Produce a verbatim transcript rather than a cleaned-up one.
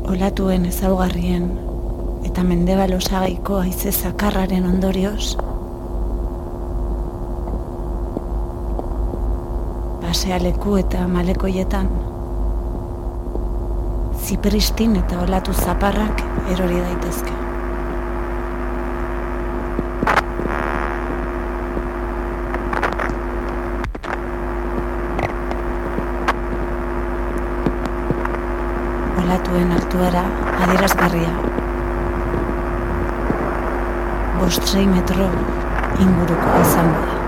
Olatuen ezaugarrien eta mendebal osagaiko haize zakarraren ondorioz, pasealeku eta malekoietan, zipristin eta olatu zaparrak erori daitezke. Olatuen altuera adierazgarria. Bost sei metro inguruko izango da.